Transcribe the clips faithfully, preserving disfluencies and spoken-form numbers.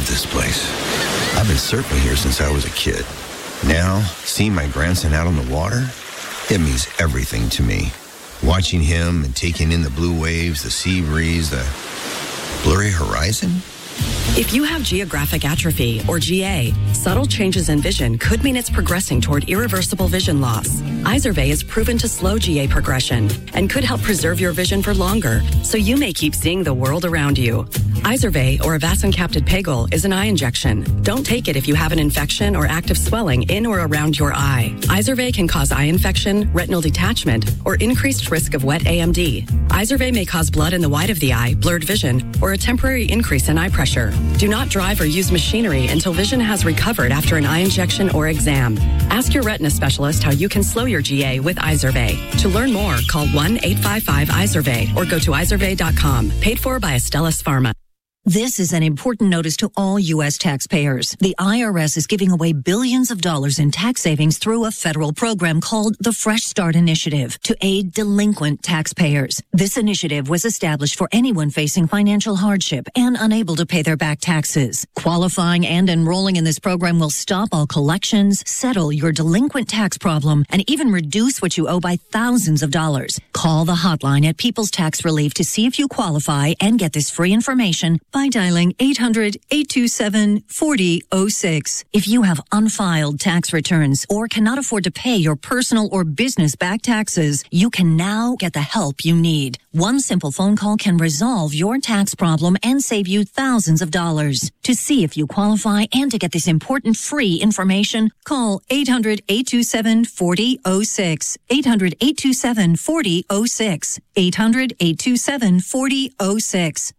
love this place. I've been surfing here since I was a kid. Now, seeing my grandson out on the water, it means everything to me. Watching him and taking in the blue waves, the sea breeze, the blurry horizon. If you have geographic atrophy, or G A, subtle changes in vision could mean it's progressing toward irreversible vision loss. Izervay is proven to slow G A progression and could help preserve your vision for longer, so you may keep seeing the world around you. Izervay, or avacincaptad pegol, is an eye injection. Don't take it if you have an infection or active swelling in or around your eye. Izervay can cause eye infection, retinal detachment, or increased risk of wet A M D. Izervay may cause blood in the white of the eye, blurred vision, or a temporary increase in eye pressure. Do not drive or use machinery until vision has recovered after an eye injection or exam. Ask your retina specialist how you can slow your G A with Izervay. To learn more, call one eight five five Izervay or go to izervay dot com. Paid for by Astellas Pharma. This is an important notice to all U S taxpayers. The I R S is giving away billions of dollars in tax savings through a federal program called the Fresh Start Initiative to aid delinquent taxpayers. This initiative was established for anyone facing financial hardship and unable to pay their back taxes. Qualifying and enrolling in this program will stop all collections, settle your delinquent tax problem, and even reduce what you owe by thousands of dollars. Call the hotline at People's Tax Relief to see if you qualify and get this free information by dialing eight hundred, eight two seven, four zero zero six. If you have unfiled tax returns or cannot afford to pay your personal or business back taxes, you can now get the help you need. One simple phone call can resolve your tax problem and save you thousands of dollars. To see if you qualify and to get this important free information, call eight hundred, eight two seven, four zero zero six. eight hundred, eight two seven, four zero zero six. eight hundred, eight two seven, four zero zero six.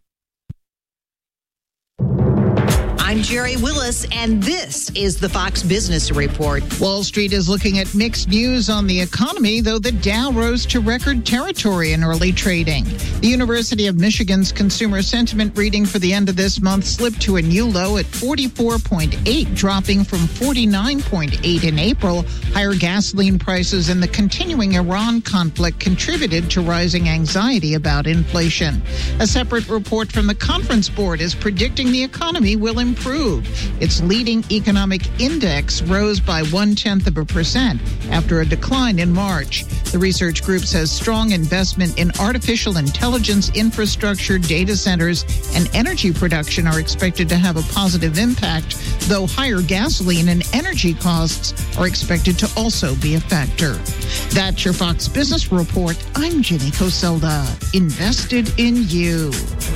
I'm Jerry Willis, and this is the Fox Business Report. Wall Street is looking at mixed news on the economy, though the Dow rose to record territory in early trading. The University of Michigan's consumer sentiment reading for the end of this month slipped to a new low at forty-four point eight, dropping from forty-nine point eight in April. Higher gasoline prices and the continuing Iran conflict contributed to rising anxiety about inflation. A separate report from the Conference Board is predicting the economy will improve. Its leading economic index rose by one-tenth of a percent after a decline in March. The research group says strong investment in artificial intelligence infrastructure, data centers, and energy production are expected to have a positive impact, though higher gasoline and energy costs are expected to also be a factor. That's your Fox Business Report. I'm Ginny Coselda. Invested in you.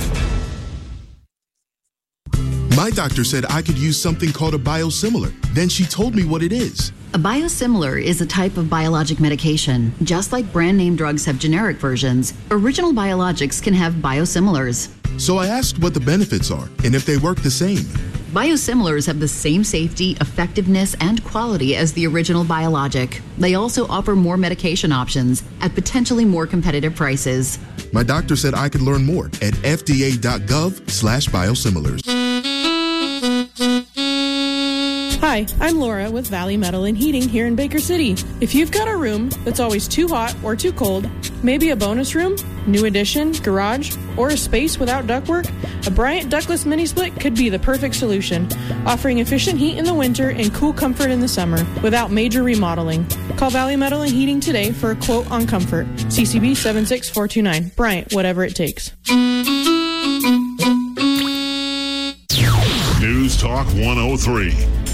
My doctor said I could use something called a biosimilar. Then she told me what it is. A biosimilar is a type of biologic medication. Just like brand name drugs have generic versions, original biologics can have biosimilars. So I asked what the benefits are and if they work the same. Biosimilars have the same safety, effectiveness, and quality as the original biologic. They also offer more medication options at potentially more competitive prices. My doctor said I could learn more at fda.gov slash biosimilars. Hi, I'm Laura with Valley Metal and Heating here in Baker City. If you've got a room that's always too hot or too cold, maybe a bonus room, new addition, garage, or a space without ductwork, a Bryant Ductless Mini Split could be the perfect solution, offering efficient heat in the winter and cool comfort in the summer without major remodeling. Call Valley Metal and Heating today for a quote on comfort. C C B seven six four two nine. Bryant, whatever it takes. News Talk one oh three.